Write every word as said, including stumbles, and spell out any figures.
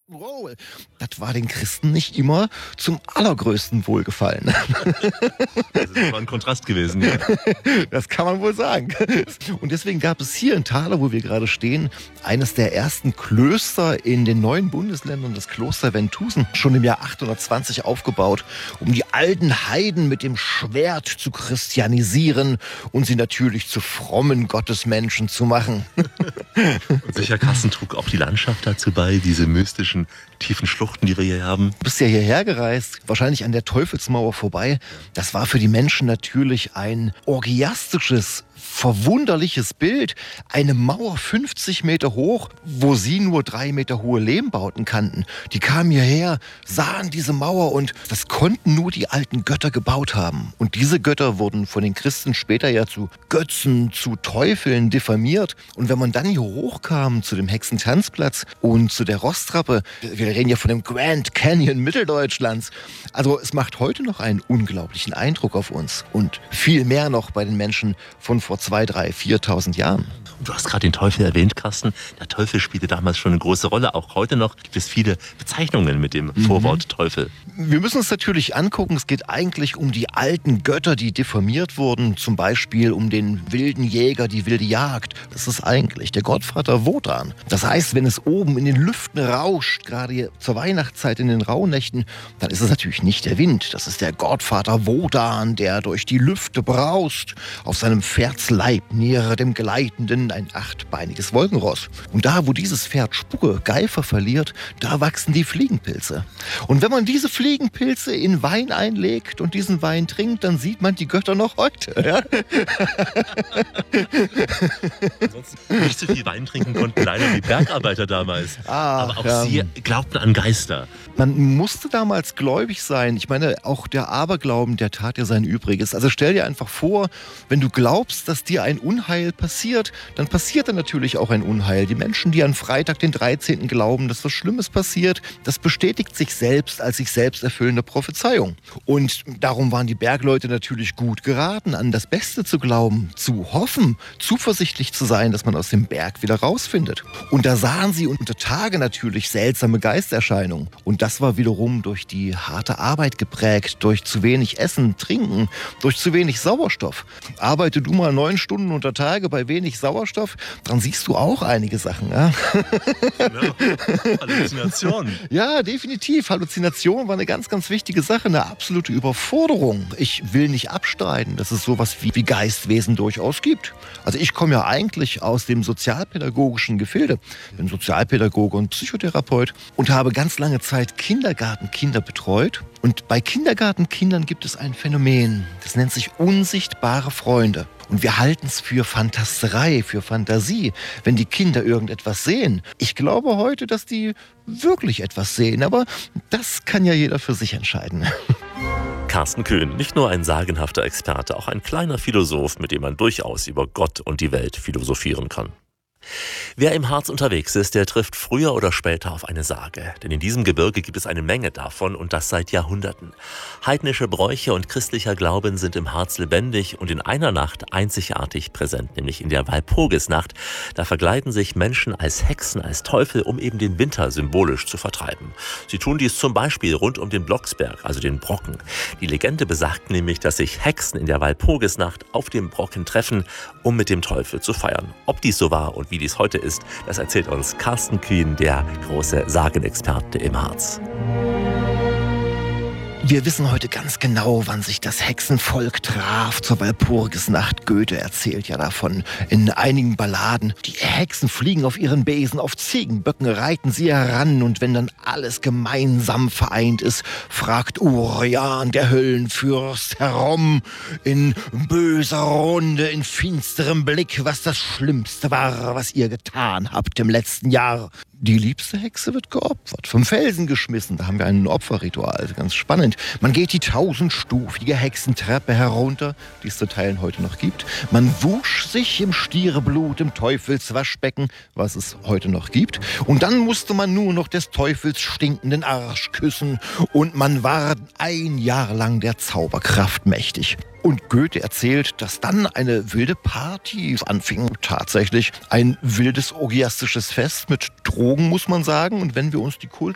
Rock'n'Roll, das war den Christen nicht immer zum allergrößten Wohlgefallen. Also das war ein Kontrast gewesen, ja. Das kann man wohl sagen. Und deswegen gab es hier in Thaler, wo wir gerade stehen, eines der ersten Klöster in den neuen Bundesländern, das Kloster Venthusen, schon im Jahr achthundertzwanzig aufgebaut, um die alten Heiden mit dem Schwert zu christianisieren und sie natürlich zu frommen Gottesmenschen zu machen. Und sicher, Carsten, trug auch die Landschaft dazu bei, diese mystischen tiefen Schluchten, die wir hier haben. Du bist ja hierher gereist, wahrscheinlich an der Teufelsmauer vorbei. Das war für die Menschen natürlich ein orgiastisches, verwunderliches Bild. Eine Mauer fünfzig Meter hoch, wo sie nur drei Meter hohe Lehmbauten kannten. Die kamen hierher, sahen diese Mauer und das konnten nur die alten Götter gebaut haben. Und diese Götter wurden von den Christen später ja zu Götzen, zu Teufeln diffamiert. Und wenn man dann hier hochkam zu dem Hexentanzplatz und zu der Rostrrappe, wir reden ja von dem Grand Canyon Mitteldeutschlands, also es macht heute noch einen unglaublichen Eindruck auf uns und viel mehr noch bei den Menschen von vor zwei, drei, viertausend Jahren. Du hast gerade den Teufel erwähnt, Carsten. Der Teufel spielte damals schon eine große Rolle. Auch heute noch gibt es viele Bezeichnungen mit dem mhm. Vorwort Teufel. Wir müssen uns natürlich angucken, es geht eigentlich um die alten Götter, die diffamiert wurden. Zum Beispiel um den wilden Jäger, die wilde Jagd. Das ist eigentlich der Gottvater Wotan. Das heißt, wenn es oben in den Lüften rauscht, gerade zur Weihnachtszeit in den Rauhnächten, dann ist es natürlich nicht der Wind. Das ist der Gottvater Wotan, der durch die Lüfte braust. Auf seinem Pferdsleib nähere dem Gleitenden ein achtbeiniges Wolkenross. Und da, wo dieses Pferd Spucke, Geifer verliert, da wachsen die Fliegenpilze. Und wenn man diese Fliegenpilze in Wein einlegt und diesen Wein trinkt, dann sieht man die Götter noch heute. Ja? Ansonsten nicht so viel Wein trinken konnten leider die Bergarbeiter damals. Ah, Aber auch ja. sie glaubten an Geister. Man musste damals gläubig sein. Ich meine, auch der Aberglauben, der tat ja sein Übriges. Also stell dir einfach vor, wenn du glaubst, dass dir ein Unheil passiert, dann passiert dann natürlich auch ein Unheil. Die Menschen, die an Freitag den dreizehnten glauben, dass was Schlimmes passiert, das bestätigt sich selbst als sich selbst erfüllende Prophezeiung. Und darum waren die Bergleute natürlich gut geraten, an das Beste zu glauben, zu hoffen, zuversichtlich zu sein, dass man aus dem Berg wieder rausfindet. Und da sahen sie unter Tage natürlich seltsame Geisterscheinungen. Und das war wiederum durch die harte Arbeit geprägt, durch zu wenig Essen, Trinken, durch zu wenig Sauerstoff. Arbeite du mal neun Stunden unter Tage bei wenig Sauerstoff, dann siehst du auch einige Sachen. Ja? Ja, Halluzination. Ja, definitiv. Halluzination war eine ganz, ganz wichtige Sache, eine absolute Überforderung. Ich will nicht abstreiten, dass es sowas wie, wie Geistwesen durchaus gibt. Also ich komme ja eigentlich aus dem sozialpädagogischen Gefilde. Bin Sozialpädagoge und Psychotherapeut und habe ganz lange Zeit Kindergartenkinder betreut. Und bei Kindergartenkindern gibt es ein Phänomen, das nennt sich unsichtbare Freunde. Und wir halten es für Fantasterei, für Fantasie, wenn die Kinder irgendetwas sehen. Ich glaube heute, dass die wirklich etwas sehen, aber das kann ja jeder für sich entscheiden. Carsten Köhn, nicht nur ein sagenhafter Experte, auch ein kleiner Philosoph, mit dem man durchaus über Gott und die Welt philosophieren kann. Wer im Harz unterwegs ist, der trifft früher oder später auf eine Sage. Denn in diesem Gebirge gibt es eine Menge davon und das seit Jahrhunderten. Heidnische Bräuche und christlicher Glauben sind im Harz lebendig und in einer Nacht einzigartig präsent, nämlich in der Walpurgisnacht. Da verkleiden sich Menschen als Hexen, als Teufel, um eben den Winter symbolisch zu vertreiben. Sie tun dies zum Beispiel rund um den Blocksberg, also den Brocken. Die Legende besagt nämlich, dass sich Hexen in der Walpurgisnacht auf dem Brocken treffen, um mit dem Teufel zu feiern. Ob dies so war und wie dies heute ist, das erzählt uns Carsten Köhn, der große Sagenexperte im Harz. Wir wissen heute ganz genau, wann sich das Hexenvolk traf zur Walpurgisnacht. Goethe erzählt ja davon in einigen Balladen. Die Hexen fliegen auf ihren Besen, auf Ziegenböcken reiten sie heran. Und wenn dann alles gemeinsam vereint ist, fragt Urian, der Höllenfürst, herum in böser Runde, in finsterem Blick, was das Schlimmste war, was ihr getan habt im letzten Jahr. Die liebste Hexe wird geopfert, vom Felsen geschmissen. Da haben wir ein Opferritual, ganz spannend. Man geht die tausendstufige Hexentreppe herunter, die es zu Teilen heute noch gibt. Man wusch sich im Stiereblut im Teufelswaschbecken, was es heute noch gibt. Und dann musste man nur noch des Teufels stinkenden Arsch küssen. Und man war ein Jahr lang der Zauberkraft mächtig. Und Goethe erzählt, dass dann eine wilde Party anfing. Tatsächlich ein wildes orgiastisches Fest mit Drogen, muss man sagen. Und wenn wir uns die